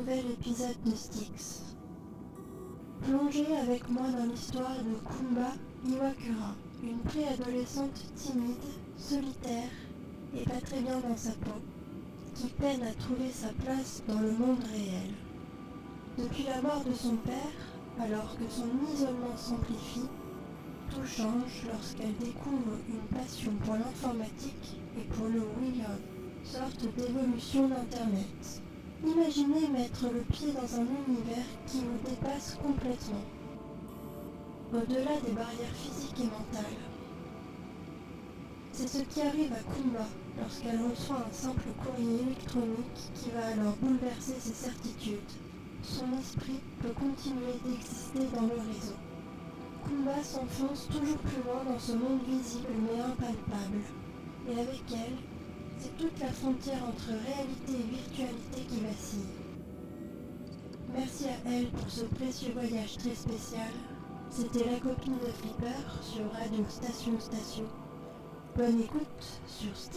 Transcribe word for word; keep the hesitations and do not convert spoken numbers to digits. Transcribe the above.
nouvel épisode de Styx. Plongez avec moi dans l'histoire de Kumba Iwakura, une préadolescente timide, solitaire et pas très bien dans sa peau, qui peine à trouver sa place dans le monde réel. Depuis la mort de son père, alors que son isolement s'amplifie, tout change lorsqu'elle découvre une passion pour l'informatique et pour le Wilian, sorte d'évolution d'Internet. Imaginez mettre le pied dans un univers qui vous dépasse complètement, au-delà des barrières physiques et mentales. C'est ce qui arrive à Kumba lorsqu'elle reçoit un simple courrier électronique qui va alors bouleverser ses certitudes. Son esprit peut continuer d'exister dans le réseau. Kumba s'enfonce toujours plus loin dans ce monde visible mais impalpable. Et avec elle, c'est toute la frontière entre réalité et virtualité qui vacille. Merci à elle pour ce précieux voyage très spécial. C'était la copine de Flipper sur Radio Station Station. Bonne écoute sur Styx.